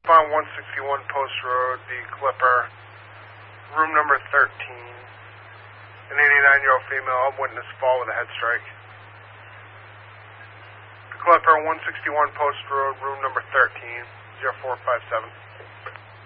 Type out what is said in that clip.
On 161 Post Road, the Clipper, room number 13. An 89-year-old female witness fall with a head strike. The Clipper, 161 Post Road, room number 13, 0457.